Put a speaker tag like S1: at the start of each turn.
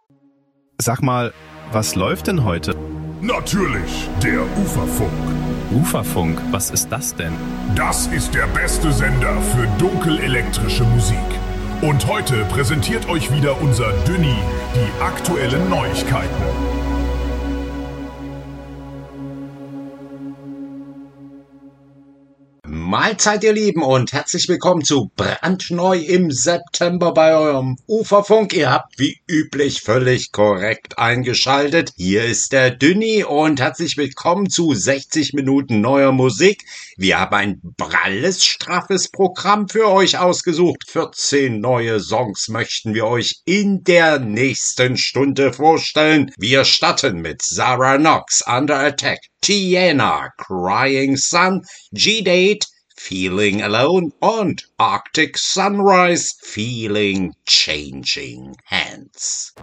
S1: Sag mal, was läuft denn heute?
S2: Natürlich, der Uferfunk.
S1: Uferfunk, was ist das denn?
S2: Das ist der beste Sender für dunkelelektrische Musik. Und heute präsentiert euch wieder unser Dünni die aktuellen Neuigkeiten.
S3: Mahlzeit, ihr Lieben, und herzlich willkommen zu Brandneu im September bei eurem Uferfunk. Ihr habt wie üblich völlig korrekt eingeschaltet. Hier ist der Dünni und herzlich willkommen zu 60 Minuten neuer Musik. Wir haben ein pralles, straffes Programm für euch ausgesucht. 14 neue Songs möchten wir euch in der nächsten Stunde vorstellen. Wir starten mit Zara Knox, Under Attack, Tiana, Crying Sun, G-Date, Feeling Alone und Arctic Sunrise, Feeling Changing Hands.